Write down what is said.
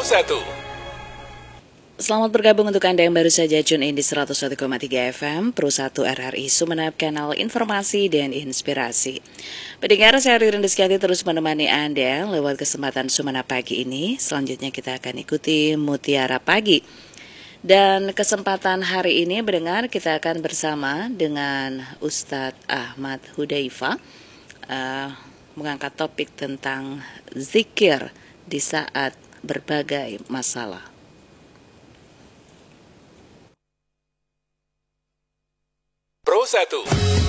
1. Selamat bergabung untuk Anda yang baru saja tune in di 101,3 FM Pro 1 RRI Sumeneb, kanal informasi dan inspirasi. Pendengar, saya Ririn Rizkyati terus menemani Anda lewat kesempatan Sumeneb pagi ini. Selanjutnya kita akan ikuti Mutiara Pagi. Dan kesempatan hari ini mendengar kita akan bersama dengan Ustadz Ahmad Hudzaifah mengangkat topik tentang zikir di saat berbagai masalah. Pro 1.